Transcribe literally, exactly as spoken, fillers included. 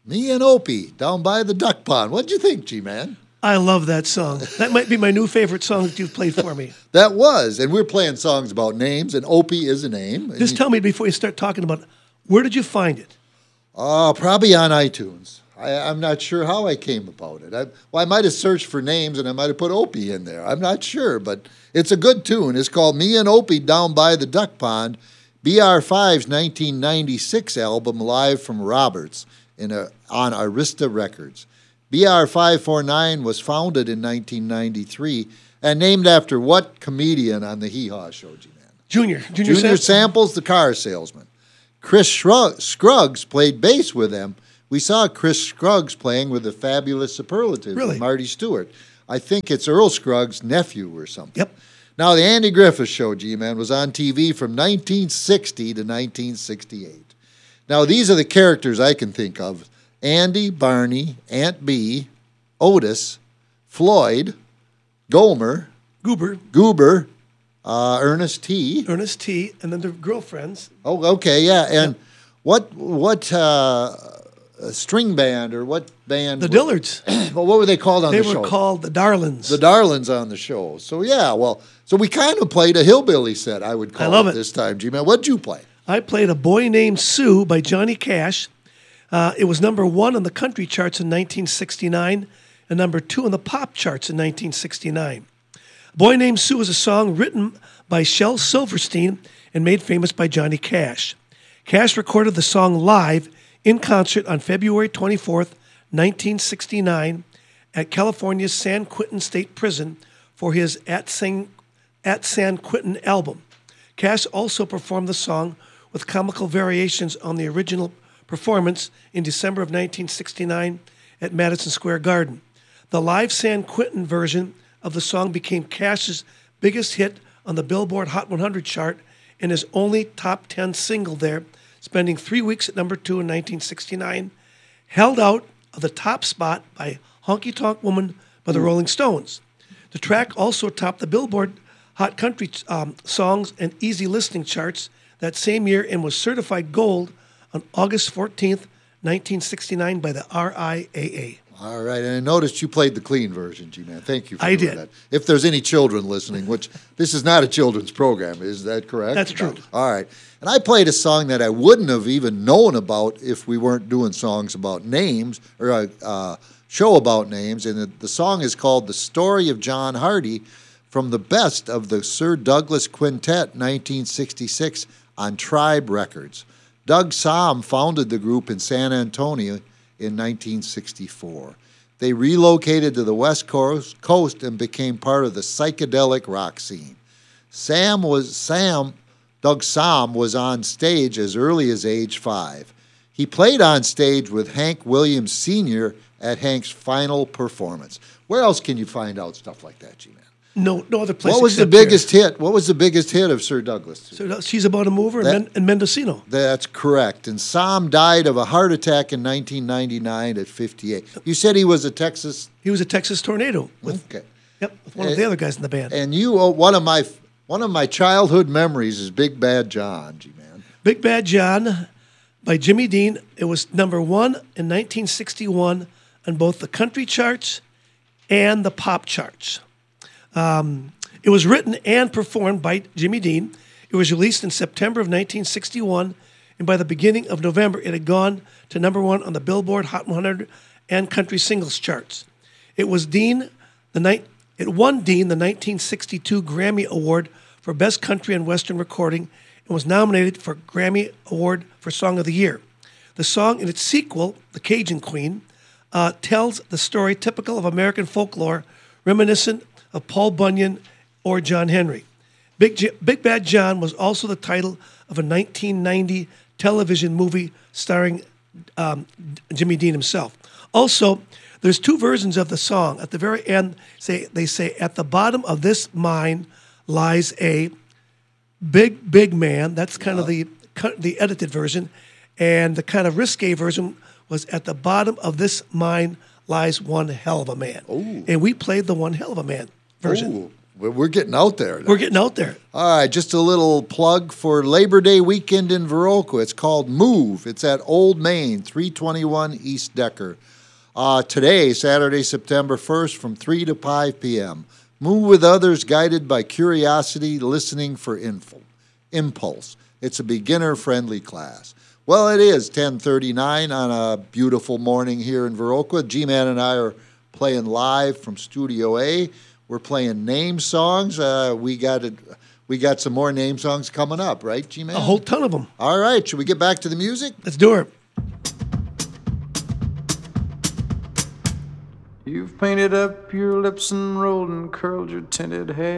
Me and Opie down by the duck pond. What'd you think, G-Man? I love that song. That might be my new favorite song that you've played for me. That was. And we're playing songs about names, and Opie is a name. And Just you- tell me before you start talking about it, where did you find it? Uh, probably on iTunes. I, I'm not sure how I came about it. I, well, I might have searched for names and I might have put Opie in there. I'm not sure, but it's a good tune. It's called Me and Opie Down by the Duck Pond, B R five's nineteen ninety-six album, Live from Roberts, in a, on Arista Records. B R five forty-nine was founded in nineteen ninety-three and named after what comedian on the Hee Haw Show, G-Man? Junior. Junior, Junior Sample? Samples, the car salesman. Chris Shrug- Scruggs played bass with them. We saw Chris Scruggs playing with the Fabulous Superlatives Really? with Marty Stewart. I think it's Earl Scruggs' nephew or something. Yep. Now, the Andy Griffith Show, G-Man, was on T V from nineteen sixty to nineteen sixty-eight. Now, these are the characters I can think of. Andy, Barney, Aunt Bee, Otis, Floyd, Gomer, Goober, Goober, uh, Ernest T. Ernest T, and then their girlfriends. Oh, okay, yeah. And what what uh, string band or what band? The Dillards. Well, what were they called on They the show? were called the Darlings. The Darlings on the show. So, yeah, well, so we kind of played a hillbilly set, I would call I love it, it. this time, G-Man. What'd you play? I played A Boy Named Sue by Johnny Cash. Uh, it was number one on the country charts in nineteen sixty-nine and number two on the pop charts in nineteen sixty-nine. A Boy Named Sue is a song written by Shel Silverstein and made famous by Johnny Cash. Cash recorded the song live in concert on February twenty-fourth, nineteen sixty-nine at California's San Quentin State Prison for his At San, At San Quentin album. Cash also performed the song with comical variations on the original performance in December of nineteen sixty-nine at Madison Square Garden. The live San Quentin version of the song became Cash's biggest hit on the Billboard Hot one hundred chart and his only top ten single there, spending three weeks at number two in nineteen sixty-nine, held out of the top spot by Honky Tonk Woman by the Rolling Stones. The track also topped the Billboard Hot Country um, Songs and Easy Listening charts that same year and was certified gold on August fourteenth, nineteen sixty-nine by the R I A A. All right, and I noticed you played the clean version, G-Man. Thank you for I doing did. that. If there's any children listening, which this is not a children's program, is that correct? That's true. All right. And I played a song that I wouldn't have even known about if we weren't doing songs about names or a uh, show about names. And the, the song is called The Story of John Hardy from the best of the Sir Douglas Quintet, nineteen sixty-six, on Tribe Records. Doug Somm founded the group in San Antonio in nineteen sixty-four. They relocated to the West Coast, coast and became part of the psychedelic rock scene. Sam was Sam, Doug Somm was on stage as early as age five. He played on stage with Hank Williams Senior at Hank's final performance. Where else can you find out stuff like that, G-Man? No, no other place. What was the except here. biggest hit? What was the biggest hit of Sir Douglas? So that- she's about a mover That- and, Men- and Mendocino. That's correct. And Somm died of a heart attack in nineteen ninety-nine at fifty-eight. You said he was a Texas. He was a Texas Tornado with, Okay. yep, with one of the other guys in the band. And you, oh, one of my one of my childhood memories is Big Bad John, G-Man. Big Bad John by Jimmy Dean. It was number one in nineteen sixty-one on both the country charts and the pop charts. Um, it was written and performed by Jimmy Dean. It was released in September of nineteen sixty-one, and by the beginning of November, it had gone to number one on the Billboard Hot one hundred and country singles charts. It was Dean the night. It won Dean the nineteen sixty-two Grammy Award for Best Country and Western Recording and was nominated for Grammy Award for Song of the Year. The song and its sequel, The Cajun Queen, uh, tells the story typical of American folklore, reminiscent of Paul Bunyan or John Henry. Big, J- Big Bad John was also the title of a nineteen ninety television movie starring um, Jimmy Dean himself. Also, there's two versions of the song. At the very end, say they say, "At the bottom of this mine lies a big, big man." That's kind of the the edited version. And the kind of risque version was, "At the bottom of this mine lies one hell of a man." Ooh. And we played the one hell of a man version. Ooh, We're we're getting out there now. We're getting out there. All right, just a little plug for Labor Day weekend in Viroqua. It's called Move. It's at Old Main, three twenty-one East Decker. Uh, today, Saturday, September first, from three to five p.m. Move with others, guided by curiosity, listening for info, impulse. It's a beginner-friendly class. Well, it is ten thirty-nine on a beautiful morning here in Viroqua. G-Man and I are playing live from Studio A. We're playing name songs. Uh, we got it. We got some more name songs coming up, right, G-Man? A whole ton of them. All right. Should we get back to the music? Let's do it. You've painted up your lips and rolled and curled your tinted hair.